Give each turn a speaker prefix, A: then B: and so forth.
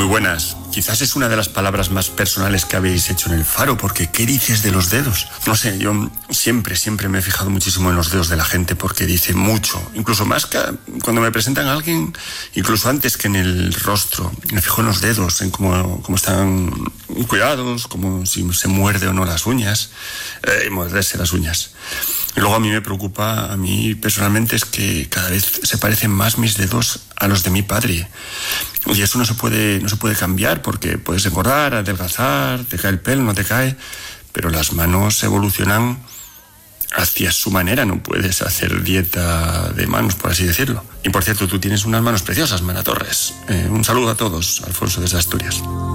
A: buenas. Quizás es una de las palabras más personales que habéis hecho en El Faro, porque ¿qué dices de los dedos? No sé, yo siempre me he fijado muchísimo en los dedos de la gente porque dice mucho. Incluso más que cuando me presentan a alguien, incluso antes que en el rostro. Me fijo en los dedos, en cómo están cuidados, como si se muerde o no las uñas. Morderse las uñas. Y luego a mí me preocupa, a mí personalmente, es que cada vez se parecen más mis dedos a los de mi padre. Y eso no se puede cambiar porque puedes engordar, adelgazar, te cae el pelo, no te cae, pero las manos evolucionan hacia su manera, no puedes hacer dieta de manos, por así decirlo. Y por cierto, tú tienes unas manos preciosas, Mana Torres. Un saludo a todos, Alfonso desde Asturias.